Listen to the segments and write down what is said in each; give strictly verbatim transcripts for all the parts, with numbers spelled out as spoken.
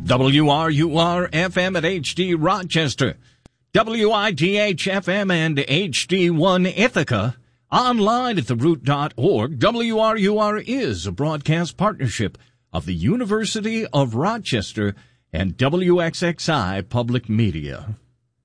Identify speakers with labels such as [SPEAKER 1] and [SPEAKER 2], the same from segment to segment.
[SPEAKER 1] W R U R F M at H D Rochester, W I D H F M and H D one Ithaca, online at the root dot org. W R U R is a broadcast partnership of the University of Rochester and W X X I Public Media.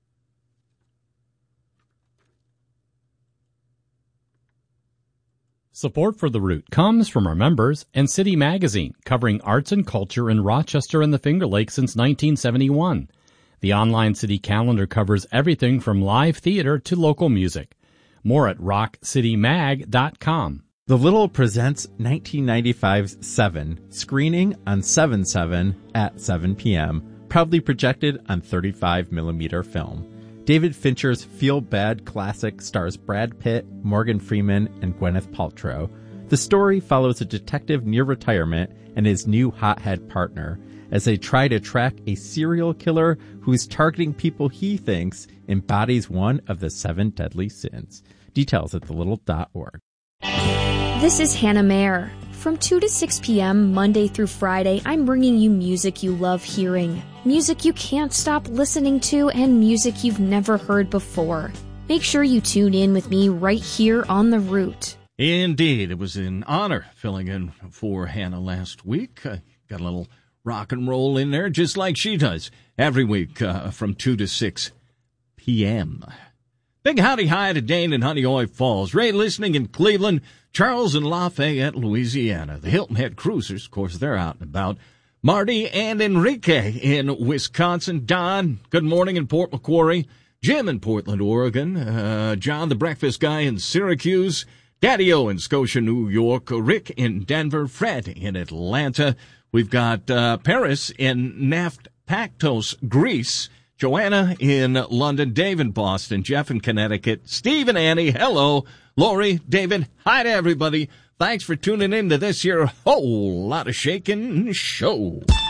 [SPEAKER 2] Support for The Root comes from our members and City Magazine, covering arts and culture in Rochester and the Finger Lakes since nineteen seventy-one. The online city calendar covers everything from live theater to local music. More at rock city mag dot com.
[SPEAKER 3] The Little presents nineteen ninety-five's Seven, screening on seven seven at seven p.m., proudly projected on thirty-five millimeter film. David Fincher's feel-bad classic stars Brad Pitt, Morgan Freeman, and Gwyneth Paltrow. The story follows a detective near retirement and his new hothead partner as they try to track a serial killer who is targeting people he thinks embodies one of the seven deadly sins. Details at the little dot org.
[SPEAKER 4] This is Hannah Mayer. From two to six p.m. Monday through Friday, I'm bringing you music you love hearing, music you can't stop listening to, and music you've never heard before. Make sure you tune in with me right here on The Root.
[SPEAKER 1] Indeed, it was an honor filling in for Hannah last week. Uh, got a little rock and roll in there, just like she does every week uh, from two to six p.m. Big howdy hi to Dane in Honeoye Falls, Ray listening in Cleveland, Charles in Lafayette, Louisiana. The Hilton Head Cruisers, of course, they're out and about. Marty and Enrique in Wisconsin. Don, good morning in Port McQuarrie. Jim in Portland, Oregon. Uh, John, the breakfast guy in Syracuse. Daddy-O in Scotia, New York. Rick in Denver. Fred in Atlanta. We've got uh, Paris in Naftpaktos, Greece. Joanna in London, Dave in Boston, Jeff in Connecticut, Steve and Annie, hello, Lori, David, hi to everybody. Thanks for tuning in to this here whole lot of shaking show.